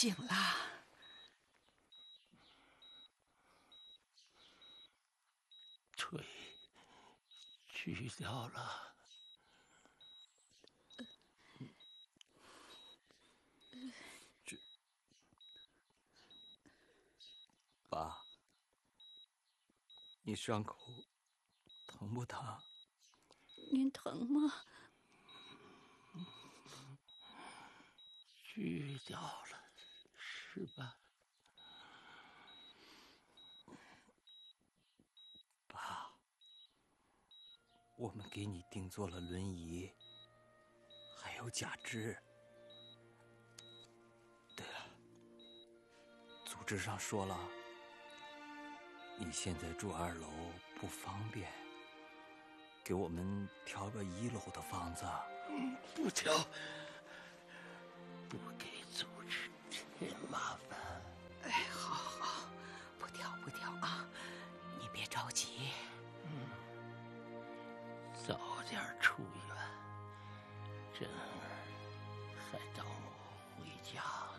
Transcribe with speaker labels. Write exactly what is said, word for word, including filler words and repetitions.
Speaker 1: 醒了。
Speaker 2: 腿锯掉了。
Speaker 3: 这，爸，你伤口疼不疼？
Speaker 1: 您疼吗？
Speaker 2: 锯掉了，是吧？
Speaker 3: 爸，我们给你定做了轮椅，还有假肢。对了，组织上说了，你现在住二楼不方便，给我们调个一楼的房子。
Speaker 2: 嗯，不调，不给组织添麻烦。
Speaker 1: 哎，好好，不调不调啊，你别着急。
Speaker 2: 嗯，早点出院，珍儿还等我回家。